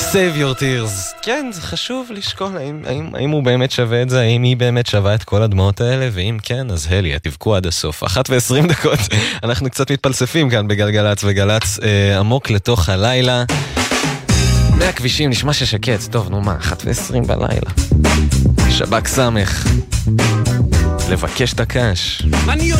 Save your tears. כן, זה חשוב לשקול האם הוא באמת שווה את זה, האם היא באמת שווה את כל הדמעות האלה, ואם כן, אז הליה, תבכו עד הסוף. 1:20. אנחנו קצת מתפלספים כאן בגלגלץ וגלץ עמוק לתוך הלילה. מהכבישים נשמע ששקט. טוב, נו מה, 1:20 בלילה. שבק סמך. לבקש את הקש.